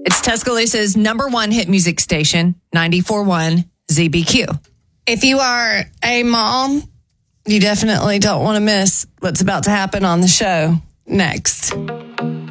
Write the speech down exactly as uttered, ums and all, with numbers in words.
It's Tuscaloosa's number one hit music station, ninety-four point one Z B Q. If you are a mom, you definitely don't want to miss what's about to happen on the show next.